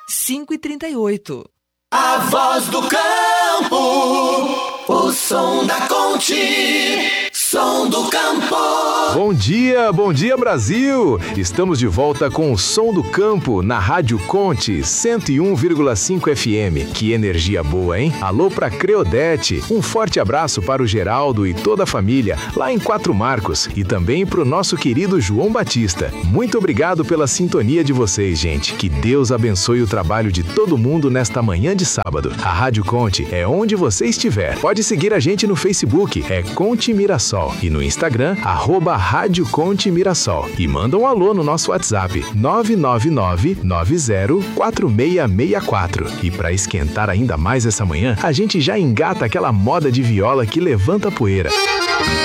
5h38. A voz do campo, o som da Conte, som do campo. Bom dia Brasil! Estamos de volta com o Som do Campo na Rádio Conte 101,5 FM. Que energia boa, hein? Alô pra Creodete. Um forte abraço para o Geraldo e toda a família lá em Quatro Marcos e também pro nosso querido João Batista. Muito obrigado pela sintonia de vocês, gente. Que Deus abençoe o trabalho de todo mundo nesta manhã de sábado. A Rádio Conte é onde você estiver. Pode seguir a gente no Facebook, é Conte Mirassol, e no Instagram, @Rádio Conte Mirassol. E manda um alô no nosso WhatsApp, 999-904664. E para esquentar ainda mais essa manhã, a gente já engata aquela moda de viola que levanta a poeira.